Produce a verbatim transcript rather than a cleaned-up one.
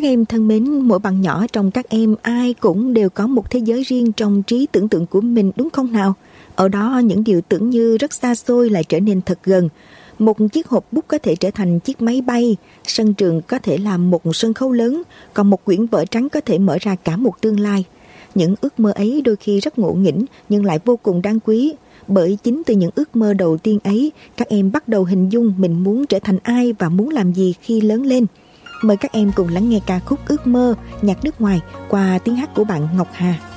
Các em thân mến, mỗi bạn nhỏ trong các em ai cũng đều có một thế giới riêng trong trí tưởng tượng của mình, đúng không nào? Ở đó những điều tưởng như rất xa xôi lại trở nên thật gần. Một chiếc hộp bút có thể trở thành chiếc máy bay, sân trường có thể là một sân khấu lớn, còn một quyển vở trắng có thể mở ra cả một tương lai. Những ước mơ ấy đôi khi rất ngộ nghĩnh nhưng lại vô cùng đáng quý. Bởi chính từ những ước mơ đầu tiên ấy, các em bắt đầu hình dung mình muốn trở thành ai và muốn làm gì khi lớn lên. Mời các em cùng lắng nghe ca khúc Ước mơ, nhạc nước ngoài qua tiếng hát của bạn Ngọc Hà.